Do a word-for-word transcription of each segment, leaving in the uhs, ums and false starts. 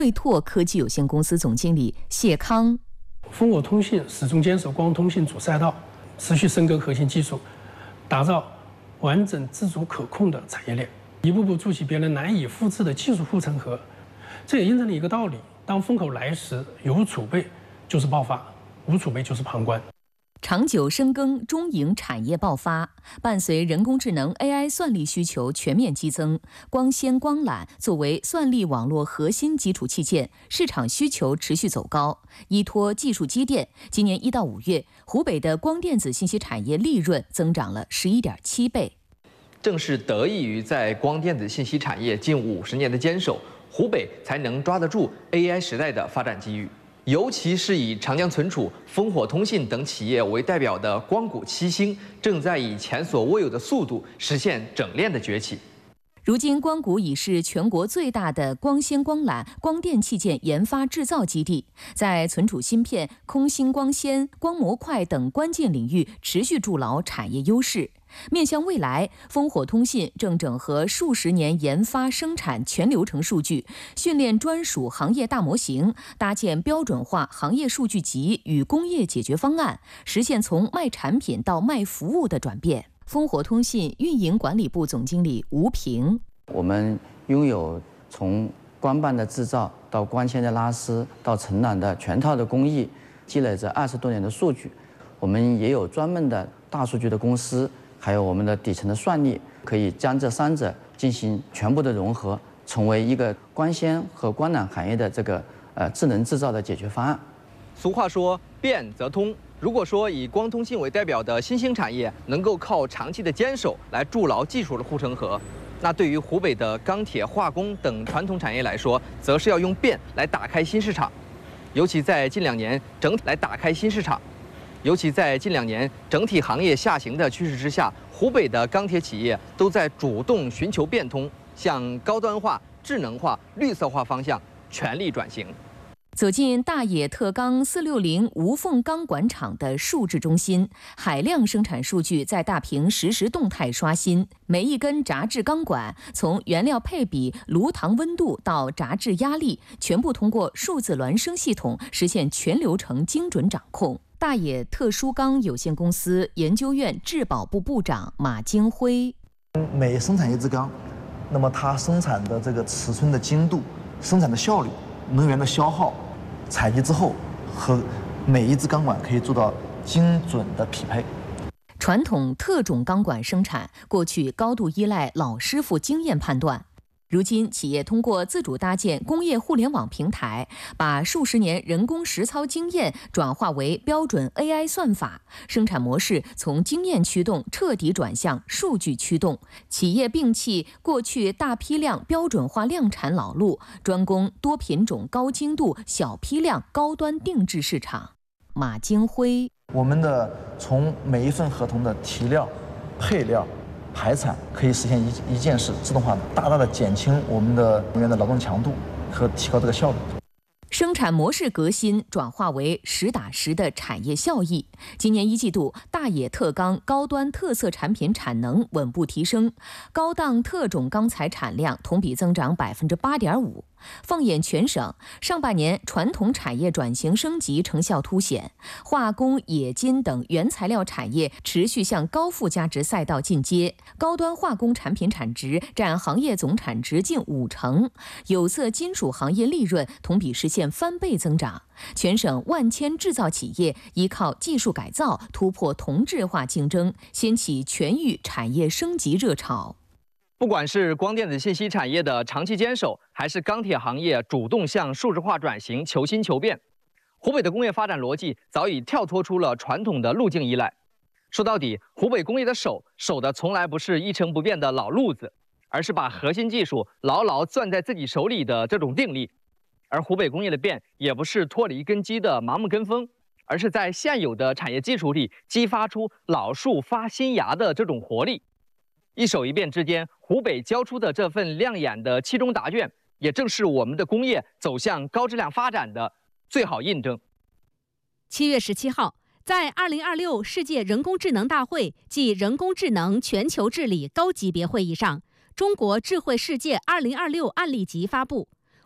瑞拓科技有限公司总经理谢康。 烽火通信始终坚守光通信主赛道，持续深耕核心技术，打造完整自主可控的产业链，一步步筑起别人难以复制的技术护城河。这也印证了一个道理：当风口来时，有储备就是爆发，无储备就是旁观。 长久深耕中营产业爆发，伴随人工智能 A I 算力需求全面激增，光纤光缆作为算力网络核心基础器件，市场需求持续走高。依托技术积淀，今年一到五月，湖北的光电子信息产业利润增长了十一点七倍。 正是得益于在光电子信息产业近五十年的坚守，湖北才能抓得住 A I 时代的发展机遇。尤其是以长江存储、烽火通信等企业为代表的光谷七星，正在以前所未有的速度实现整链的崛起。 如今，光谷已是全国最大的光纤、光缆、光电器件研发制造基地，在存储芯片、空芯光纤、光模块等关键领域持续筑牢产业优势。面向未来，烽火通信正整合数十年研发生产全流程数据，训练专属行业大模型，搭建标准化行业数据集与工业解决方案，实现从卖产品到卖服务的转变。烽火通信运营管理部总经理吴平： 我们拥有从光棒的制造到光纤的拉丝到承揽的全套的工艺，积累着二十多年的数据。我们也有专门的大数据的公司，还有我们的底层的算力，可以将这三者进行全部的融合，成为一个光纤和光缆行业的这个呃智能制造的解决方案。 俗话说变则通，如果说以光通信为代表的新兴产业能够靠长期的坚守来筑牢技术的护城河，那对于湖北的钢铁、化工等传统产业来说，则是要用变来打开新市场。尤其在近两年整体来打开新市场。尤其在近两年整体行业下行的趋势之下，湖北的钢铁企业都在主动寻求变通，向高端化、智能化、绿色化方向全力转型。 走进大冶特钢四六零无缝钢管厂的数字中心，海量生产数据在大屏实时动态刷新，每一根炸制钢管从原料配比、炉膛温度到炸制压力，全部通过数字孪生系统实现全流程精准掌控。大冶特殊钢有限公司研究院质保部部长马京辉： 每生产一支钢，那么它生产的这个尺寸的精度、生产的效率、能源的消耗，采集之后和每一支钢管可以做到精准的匹配。 传统特种钢管生产过去高度依赖老师傅经验判断，如今企业通过自主搭建工业互联网平台，把数十年人工实操经验转化为标准 A I 算法，生产模式从经验驱动彻底转向数据驱动。企业摒弃过去大批量标准化量产老路，专攻多品种高精度小批量高端定制市场。马京辉： 我们的从每一份合同的提料、配料、排产可以实现一一件事自动化，大大的减轻我们的人员的劳动强度和提高这个效率。 生产模式革新转化为实打实的产业效益。今年一季度，大冶特钢高端特色产品产能稳步提升，高档特种钢材产量同比增长百分之八点五。放眼全省，上半年传统产业转型升级成效凸显，化工、冶金等原材料产业持续向高附加值赛道进阶，高端化工产品产值占行业总产值近五成，有色金属行业利润同比实现翻倍增长。全省万千制造企业依靠技术改造突破同质化竞争，掀起全域产业升级热潮。 不管是光电子信息产业的长期坚守，还是钢铁行业主动向数字化转型求新求变，湖北的工业发展逻辑早已跳脱出了传统的路径依赖。说到底，湖北工业的守守的从来不是一成不变的老路子，而是把核心技术牢牢攥在自己手里的这种定力。而湖北工业的变，也不是脱离根基的盲目跟风，而是在现有的产业基础里激发出老树发新芽的这种活力。一守一变之间，湖北交出的这份亮眼的期中答卷，也正是我们的工业走向高质量发展的最好印证。 七月十七号，在二零二六世界人工智能大会暨人工智能全球治理高级别会议上，中国智慧世界二零二六案例集发布。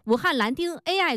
武汉蓝丁 A I